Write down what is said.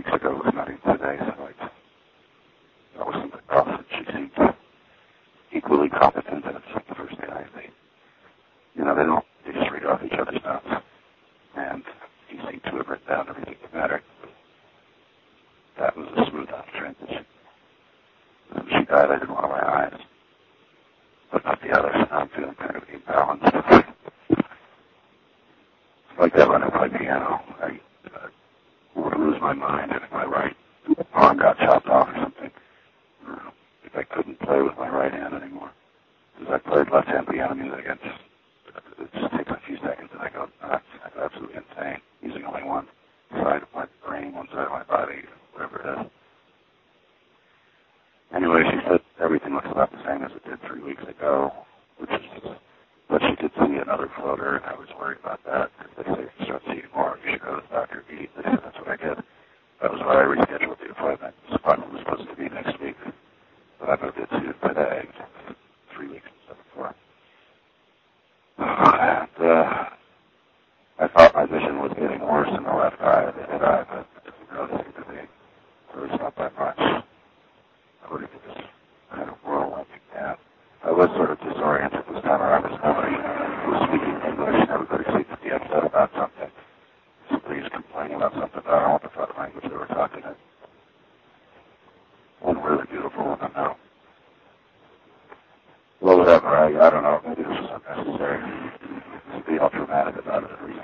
weeks ago was nothing today, so that was something else. And she seemed equally competent, and it's like the first guy. They just read off each other's notes. And he seemed to have written down everything that mattered. That was a smooth out transition. When she died, I did one of my eyes, but not the other, so I'm feeling kind of imbalanced. Like that when I play piano, I would lose my mind, and if my right arm got chopped off or something, if I couldn't play with my right hand anymore. Because I played left-hand piano music, it just takes a few seconds, and I go nuts. I go absolutely insane, using only one side of my brain, one side of my body, whatever it is. Anyway, she said everything looks about the same as it did 3 weeks ago, but she did see another floater, and I was worried about that, because they say if you start seeing more, you should go to the doctor immediately. They said that's what I did. That was why I rescheduled the appointment. This appointment was supposed to be next week, but I moved it to today, 3 weeks instead of 4. And I thought my vision was getting worse in the left eye than the right eye, but it didn't really seem to be. At least not that much. According to this kind of whirlwind again. I was sort of disoriented this time around because nobody was speaking English, and everybody seemed to be upset about something. Somebody was complaining about something, but I don't know what the fuck language they were talking in. One really beautiful woman, though. Well, whatever, I don't know, maybe this was unnecessary to be all dramatic about it and